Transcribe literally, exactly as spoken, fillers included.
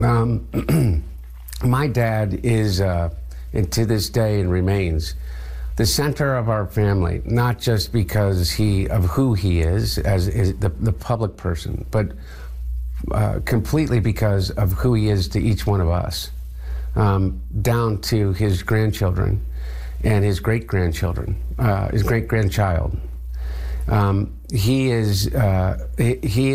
Um, my dad is, uh, and to this day, and remains the center of our family, not just because he of who he is as is the, the public person, but uh, completely because of who he is to each one of us, um, down to his grandchildren and his great-grandchildren, uh, his great-grandchild. Um, he is, uh, he, he